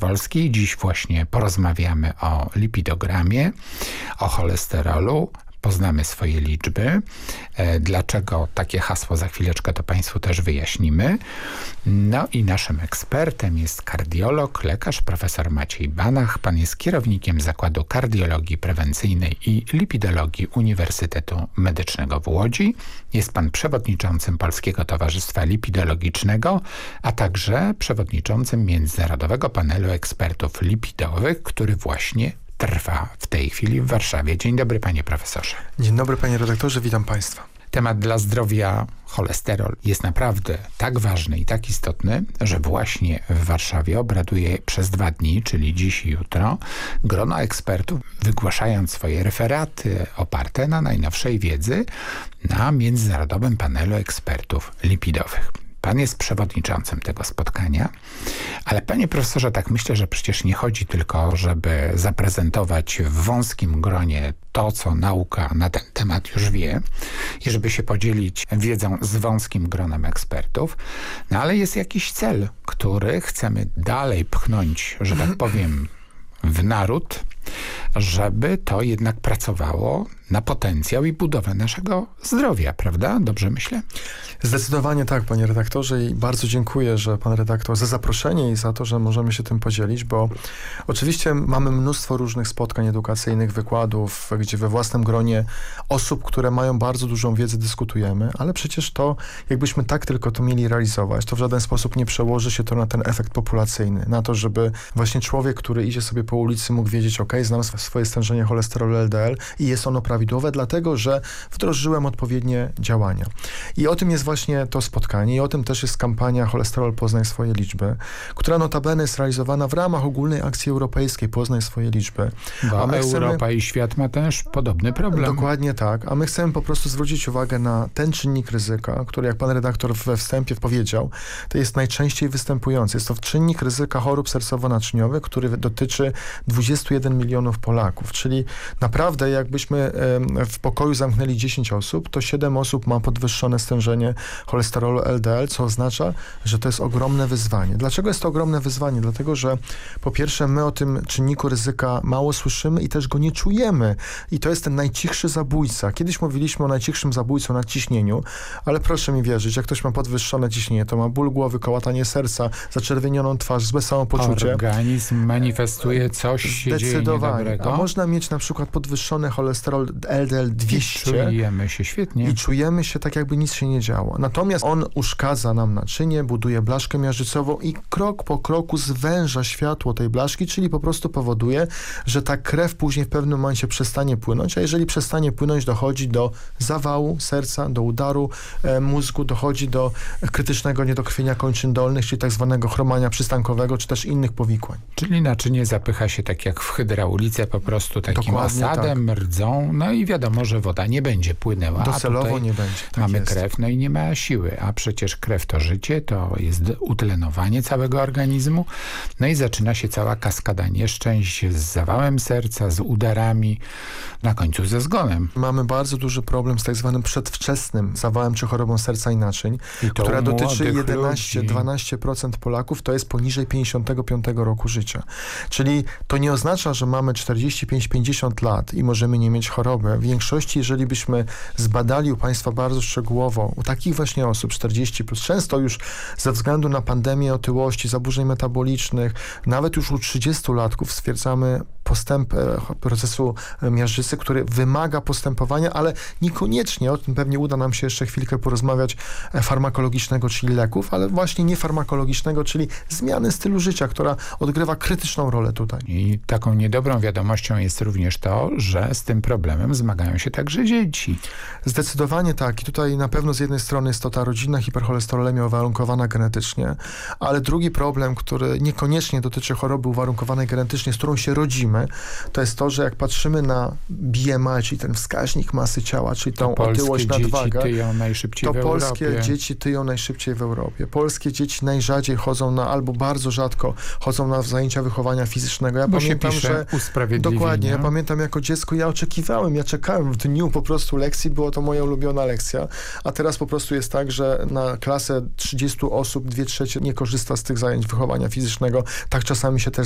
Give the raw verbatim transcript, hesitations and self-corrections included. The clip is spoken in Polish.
Polskiej. Dziś właśnie porozmawiamy o lipidogramie, o cholesterolu. Poznamy swoje liczby. Dlaczego takie hasło za chwileczkę to Państwu też wyjaśnimy. No i naszym ekspertem jest kardiolog, lekarz profesor Maciej Banach. Pan jest kierownikiem Zakładu Kardiologii Prewencyjnej i Lipidologii Uniwersytetu Medycznego w Łodzi. Jest pan przewodniczącym Polskiego Towarzystwa Lipidologicznego, a także przewodniczącym Międzynarodowego Panelu Ekspertów Lipidowych, który właśnie trwa w tej chwili w Warszawie. Dzień dobry, panie profesorze. Dzień dobry, panie redaktorze, witam państwa. Temat dla zdrowia, cholesterol, jest naprawdę tak ważny i tak istotny, że właśnie w Warszawie obraduje przez dwa dni, czyli dziś i jutro, grono ekspertów, wygłaszając swoje referaty oparte na najnowszej wiedzy na Międzynarodowym Panelu Ekspertów Lipidowych. Pan jest przewodniczącym tego spotkania, ale panie profesorze, tak myślę, że przecież nie chodzi tylko, żeby zaprezentować w wąskim gronie to, co nauka na ten temat już wie i żeby się podzielić wiedzą z wąskim gronem ekspertów, no ale jest jakiś cel, który chcemy dalej pchnąć, że tak powiem, w naród, żeby to jednak pracowało na potencjał i budowę naszego zdrowia, prawda? Dobrze myślę? Zdecydowanie tak, panie redaktorze, i bardzo dziękuję, że pan redaktor za zaproszenie i za to, że możemy się tym podzielić, bo oczywiście mamy mnóstwo różnych spotkań edukacyjnych, wykładów, gdzie we własnym gronie osób, które mają bardzo dużą wiedzę, dyskutujemy, ale przecież to, jakbyśmy tak tylko to mieli realizować, to w żaden sposób nie przełoży się to na ten efekt populacyjny, na to, żeby właśnie człowiek, który idzie sobie po ulicy, mógł wiedzieć, ok, znam swoje stężenie cholesterolu L D L i jest ono prawidłowe, dlatego, że wdrożyłem odpowiednie działania. I o tym jest właśnie to spotkanie i o tym też jest kampania Cholesterol Poznaj Swoje Liczby, która notabene jest realizowana w ramach ogólnej akcji europejskiej Poznaj Swoje Liczby. Bo a my Europa chcemy... i świat ma też podobny problem. Dokładnie tak, a my chcemy po prostu zwrócić uwagę na ten czynnik ryzyka, który, jak pan redaktor we wstępie powiedział, to jest najczęściej występujący. Jest to czynnik ryzyka chorób sercowo-naczyniowych, który dotyczy dwudziestu jeden milionów Polaków, czyli naprawdę jakbyśmy w pokoju zamknęli dziesięć osób, to siedem osób ma podwyższone stężenie cholesterolu L D L, co oznacza, że to jest ogromne wyzwanie. Dlaczego jest to ogromne wyzwanie? Dlatego, że po pierwsze my o tym czynniku ryzyka mało słyszymy i też go nie czujemy. I to jest ten najcichszy zabójca. Kiedyś mówiliśmy o najcichszym zabójcu na ciśnieniu, ale proszę mi wierzyć, jak ktoś ma podwyższone ciśnienie, to ma ból głowy, kołatanie serca, zaczerwienioną twarz, złe samopoczucie. Organizm manifestuje coś, się dzieje niedobrego. A można mieć na przykład podwyższony cholesterol L D L dwieście. I czujemy się świetnie. I czujemy się tak, jakby nic się nie działo. Natomiast on uszkadza nam naczynie, buduje blaszkę miażdżycową i krok po kroku zwęża światło tej blaszki, czyli po prostu powoduje, że ta krew później w pewnym momencie przestanie płynąć, a jeżeli przestanie płynąć, dochodzi do zawału serca, do udaru e, mózgu, dochodzi do krytycznego niedokrwienia kończyn dolnych, czyli tak zwanego chromania przystankowego, czy też innych powikłań. Czyli naczynie zapycha się tak jak w hydraulice, po prostu takim Dokładnie osadem, tak. rdzą, no i wiadomo, że woda nie będzie płynęła. Docelowo nie będzie. Tak mamy jest. krew, no i nie ma siły, a przecież krew to życie, to jest utlenowanie całego organizmu, no i zaczyna się cała kaskada nieszczęść z zawałem serca, z udarami, na końcu ze zgonem. Mamy bardzo duży problem z tak zwanym przedwczesnym zawałem czy chorobą serca i naczyń, I to która dotyczy ludzi. jedenaście do dwunastu procent Polaków, to jest poniżej pięćdziesiątego piątego roku życia. Czyli to nie oznacza, że mamy czterdzieści pięć pięćdziesiąt lat i możemy nie mieć choroby. W większości, jeżeli byśmy zbadali u państwa bardzo szczegółowo, u takich właśnie osób czterdzieści plus, często już ze względu na pandemię otyłości, zaburzeń metabolicznych, nawet już u trzydziestolatków stwierdzamy postęp procesu miażdżycy, który wymaga postępowania, ale niekoniecznie, o tym pewnie uda nam się jeszcze chwilkę porozmawiać, farmakologicznego, czyli leków, ale właśnie niefarmakologicznego, czyli zmiany stylu życia, która odgrywa krytyczną rolę tutaj. I taką niedobrą wiadomością jest również to, że z tym problemem zmagają się także dzieci. Zdecydowanie tak. I tutaj na pewno z jednej strony jest to ta rodzinna hipercholesterolemia uwarunkowana genetycznie, ale drugi problem, który niekoniecznie dotyczy choroby uwarunkowanej genetycznie, z którą się rodzimy, to jest to, że jak patrzymy na B M I, czyli ten wskaźnik masy ciała, czyli tą to otyłość, nadwagę, tyją najszybciej to w polskie Europie. dzieci tyją najszybciej w Europie. Polskie dzieci najrzadziej chodzą na, albo bardzo rzadko chodzą na zajęcia wychowania fizycznego. Ja Bo pamiętam, się pisze że usprawiedliwienia. dokładnie, ja pamiętam jako dziecko, ja oczekiwałem, ja czekałem w dniu po prostu lekcji, było to moja ulubiona lekcja, a teraz po prostu jest tak, że na klasę trzydziestu osób dwie trzecie nie korzysta z tych zajęć wychowania fizycznego. Tak czasami się też